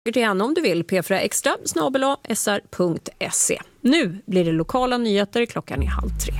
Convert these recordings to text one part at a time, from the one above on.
till henne om du vill, p4extra@sr.se. Nu blir det lokala nyheter, klockan är 2:30.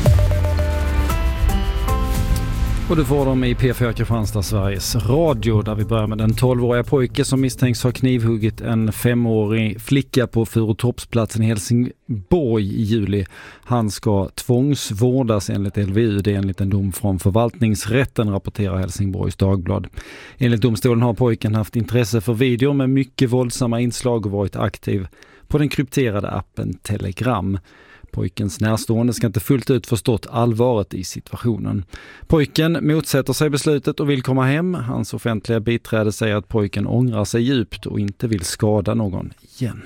Och du får dem i P4 Kristianstad, Sveriges Radio, där vi börjar med den 12-åriga pojke som misstänks ha knivhuggit en 5-årig flicka på Furutorpsplatsen i Helsingborg i juli. Han ska tvångsvårdas enligt LVU, det är enligt en dom från förvaltningsrätten, rapporterar Helsingborgs Dagblad. Enligt domstolen har pojken haft intresse för videor med mycket våldsamma inslag och varit aktiv på den krypterade appen Telegram. Pojkens närstående ska inte fullt ut förstått allvaret i situationen. Pojken motsätter sig beslutet och vill komma hem. Hans offentliga biträde säger att pojken ångrar sig djupt och inte vill skada någon igen.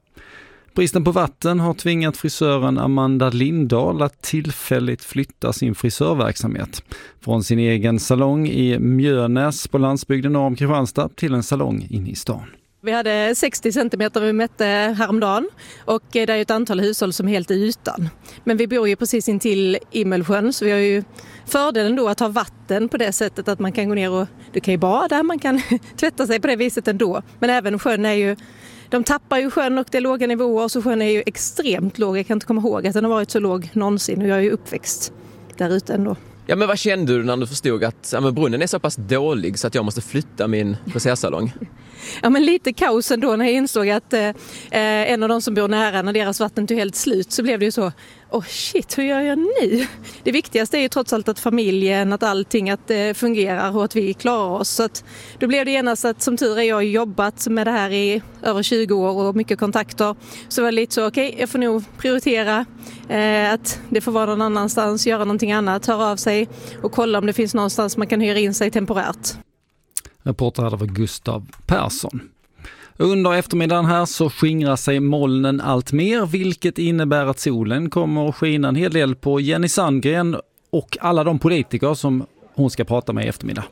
Bristen på vatten har tvingat frisören Amanda Lindahl att tillfälligt flytta sin frisörverksamhet från sin egen salong i Mjölnäs på landsbygden norr om Kristianstad till en salong inne i stan. Vi hade 60 centimeter vi mätte häromdagen och det är ett antal hushåll som är helt utan. Men vi bor ju precis intill Immelsjön, så vi har ju fördelen då att ha vatten på det sättet att man kan gå ner och du kan ju bada, man kan tvätta sig på det viset ändå. Men även sjön är ju, de tappar ju sjön och det är låga nivåer, så sjön är ju extremt låg. Jag kan inte komma ihåg att den har varit så låg någonsin och jag är ju uppväxt där ute ändå. Ja, men vad kände du när du förstod att brunnen är så pass dålig så att jag måste flytta min frisersalong? Ja, men lite kaos ändå när jag insåg att en av de som bor nära, när deras vatten tog helt slut, så blev det ju så, shit, hur gör jag nu? Det viktigaste är ju trots allt att familjen, att allting att fungerar och att vi klarar oss. Så att då blev det genast att, som tur är, jag har jobbat med det här i över 20 år och mycket kontakter. Så var det lite så, okej, jag får nog prioritera att det får vara någon annanstans, göra någonting annat, höra av sig och kolla om det finns någonstans man kan hyra in sig temporärt. Reporter hade var Gustav Persson. Under eftermiddagen här så skingrar sig molnen allt mer, vilket innebär att solen kommer att skina en hel del på Jenny Sandgren och alla de politiker som hon ska prata med i eftermiddag.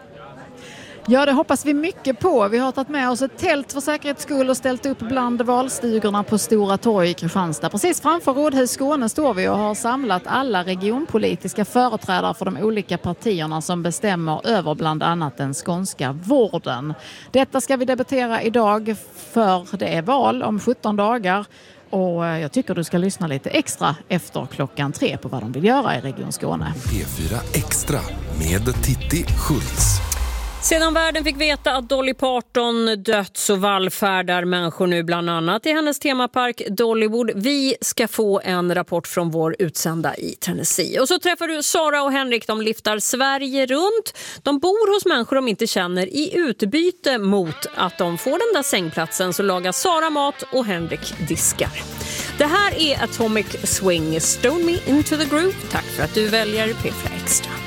Ja, det hoppas vi mycket på. Vi har tagit med oss ett tält för säkerhets skull och ställt upp bland valstugorna på Stora torg i Kristianstad. Precis framför Rådhus Skåne står vi och har samlat alla regionpolitiska företrädare för de olika partierna som bestämmer över bland annat den skånska vården. Detta ska vi debattera idag, för det är val om 17 dagar. Och jag tycker du ska lyssna lite extra efter 3:00 på vad de vill göra i Region Skåne. P4 Extra med Titti Schultz. Sedan världen fick veta att Dolly Parton dött så vallfärdar människor nu bland annat i hennes temapark Dollywood. Vi ska få en rapport från vår utsända i Tennessee. Och så träffar du Sara och Henrik, de liftar Sverige runt. De bor hos människor de inte känner. I utbyte mot att de får den där sängplatsen så lagar Sara mat och Henrik diskar. Det här är Atomic Swing, Stone Me Into the Groove. Tack för att du väljer P4 Extra.